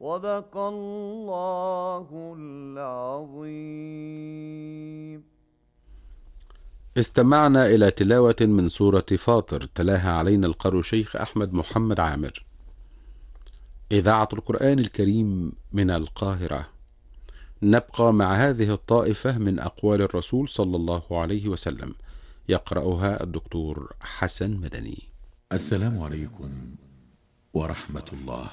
صدق الله العظيم. استمعنا إلى تلاوة من سورة فاطر تلاها علينا القارئ الشيخ أحمد محمد عامر. إذاعة القرآن الكريم من القاهرة. نبقى مع هذه الطائفة من أقوال الرسول صلى الله عليه وسلم، يقرأها الدكتور حسن مدني. السلام عليكم ورحمة الله.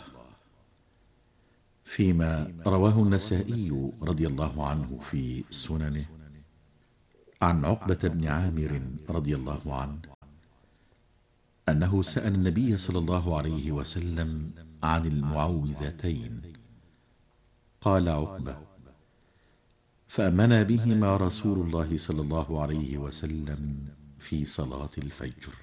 فيما رواه النسائي رضي الله عنه في سننه عن عقبة بن عامر رضي الله عنه أنه سأل النبي صلى الله عليه وسلم عن المعوذتين. قال عقبة: فأمنا بهما رسول الله صلى الله عليه وسلم في صلاة الفجر.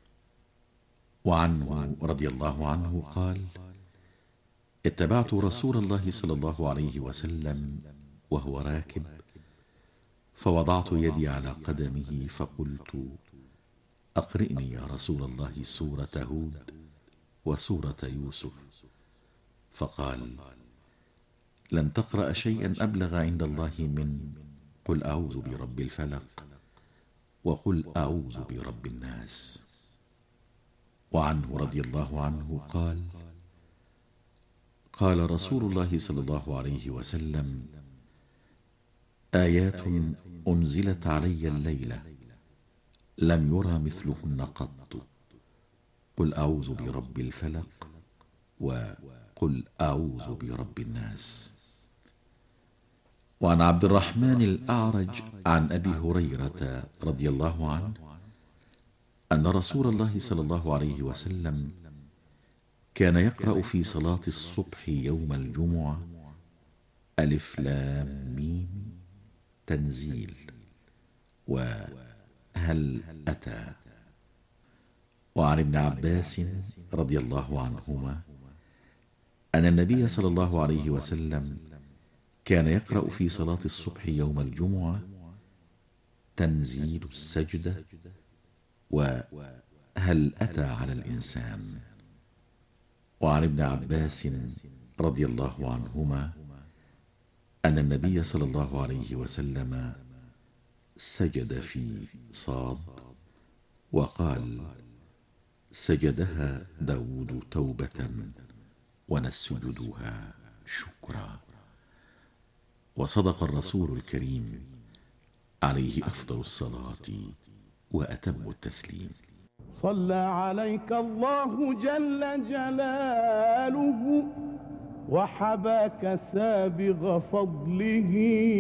وعنه رضي الله عنه قال: اتبعت رسول الله صلى الله عليه وسلم وهو راكب، فوضعت يدي على قدمه فقلت: أقرئني يا رسول الله سورة هود وسورة يوسف. فقال: لن تقرأ شيئا أبلغ عند الله من قل أعوذ برب الفلق وقل أعوذ برب الناس. وعنه رضي الله عنه قال: قال رسول الله صلى الله عليه وسلم: آيات أنزلت علي الليلة لم يرى مثلهن قط، قل أعوذ برب الفلق وقل أعوذ برب الناس. وعن عبد الرحمن الأعرج عن أبي هريرة رضي الله عنه أن رسول الله صلى الله عليه وسلم كان يقرأ في صلاة الصبح يوم الجمعة: ألف لام ميم تنزيل وهل أتى. وعن ابن عباس رضي الله عنهما أن النبي صلى الله عليه وسلم كان يقرأ في صلاة الصبح يوم الجمعة: تنزيل السجدة وهل أتى على الإنسان. وعن ابن عباس رضي الله عنهما أن النبي صلى الله عليه وسلم سجد في صاد وقال: سجدها داود توبة ونسجدها شكرا. وصدق الرسول الكريم عليه أفضل الصلاة وأتم التسليم. صلى عليك الله جل جلاله وحباك سابغ فضله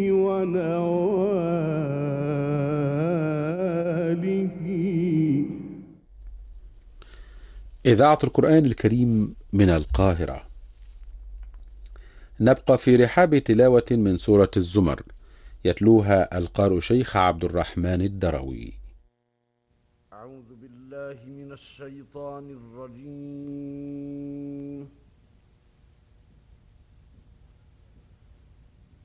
ونواله. إذاعة القرآن الكريم من القاهرة. نبقى في رحاب تلاوة من سورة الزمر، يتلوها القارئ شيخ عبد الرحمن الدروي. أعوذ بالله من الشيطان الرجيم.